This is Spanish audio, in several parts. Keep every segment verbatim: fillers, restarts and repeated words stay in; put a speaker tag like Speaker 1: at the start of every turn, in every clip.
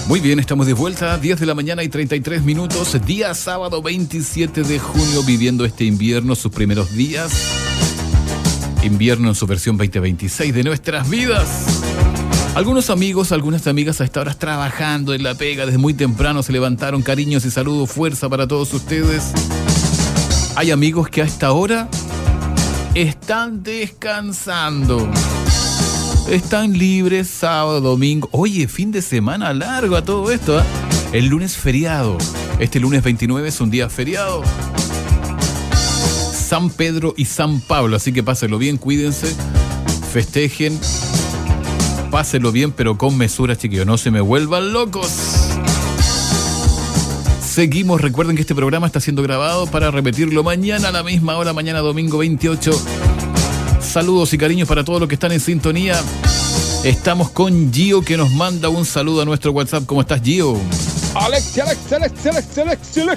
Speaker 1: Muy bien, estamos de vuelta, diez de la mañana y treinta y tres minutos, día sábado veintisiete de junio, viviendo este invierno, sus primeros días. Invierno en su versión veinte veintiséis de nuestras vidas. Algunos amigos, algunas amigas a esta hora trabajando en la pega, desde muy temprano se levantaron. Cariños y saludos, fuerza para todos ustedes. Hay amigos que a esta hora están descansando. Están libres sábado, domingo. Oye, fin de semana largo a todo esto, ¿eh? El lunes feriado. Este lunes veintinueve es un día feriado. San Pedro y San Pablo. Así que pásenlo bien, cuídense, festejen. Pásenlo bien, pero con mesura, chiquillos. No se me vuelvan locos. Seguimos. Recuerden que este programa está siendo grabado para repetirlo mañana a la misma hora, mañana domingo veintiocho. Saludos y cariños para todos los que están en sintonía. Estamos con Gio, que nos manda un saludo a nuestro WhatsApp. ¿Cómo estás, Gio?
Speaker 2: Alex, Alex, Alex, Alex, Alex, Alex,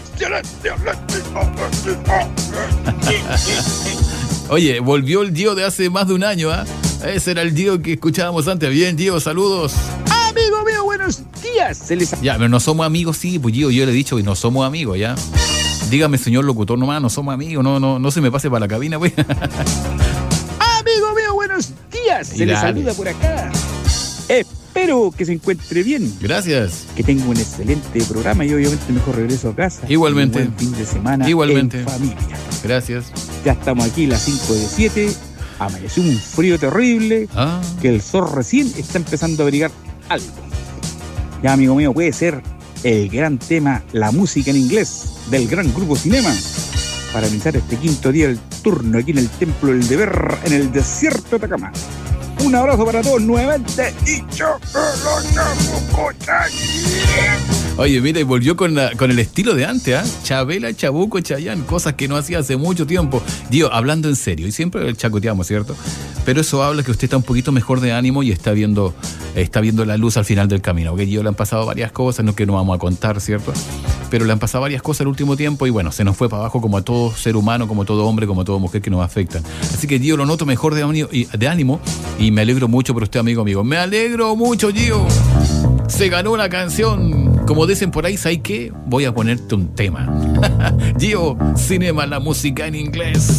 Speaker 1: Oye, volvió el Gio de hace más de un año, ¿ah? ¿eh? Ese era el Gio que escuchábamos antes. Bien, Gio, saludos.
Speaker 2: Amigo mío, buenos días. Se les...
Speaker 1: Ya, pero no somos amigos, sí, pues Gio, yo le he dicho que no somos amigos, ¿ya? Dígame, señor locutor, nomás, no somos amigos, no, no, no se me pase para la cabina, pues.
Speaker 2: Amigo mío, buenos días. Se les saluda por acá. Espero que se encuentre bien.
Speaker 1: Gracias.
Speaker 2: Que tenga un excelente programa y obviamente mejor regreso a casa.
Speaker 1: Igualmente.
Speaker 2: Un buen fin de semana.
Speaker 1: Igualmente.
Speaker 2: En familia.
Speaker 1: Gracias.
Speaker 2: Ya estamos aquí las cinco de siete. Amaneció un frío terrible.
Speaker 1: Ah.
Speaker 2: Que el sol recién está empezando a abrigar algo. Ya, amigo mío, puede ser el gran tema, la música en inglés del gran grupo Cinema, para iniciar este quinto día del turno aquí en el Templo del Deber, en el desierto de Atacama. Un abrazo para todos nuevamente y chao.
Speaker 1: Oye, mira, y volvió con, la, con el estilo de antes, ¿ah? ¿eh? Chabela, Chabuco, Chayán, cosas que no hacía hace mucho tiempo. Digo, hablando en serio, y siempre el chacoteamos, ¿cierto? Pero eso habla que usted está un poquito mejor de ánimo y está viendo, está viendo la luz al final del camino. Que yo le han pasado varias cosas, no que no vamos a contar, ¿cierto? Pero le han pasado varias cosas el último tiempo y bueno, se nos fue para abajo como a todo ser humano, como todo hombre, como toda mujer que nos afectan. Así que Gio, lo noto mejor de ánimo, y, de ánimo y me alegro mucho por usted, amigo amigo. Me alegro mucho, Gio. Se ganó una canción. Como dicen por ahí, ¿sabes qué? Voy a ponerte un tema. Gio, Cinema, la música en inglés.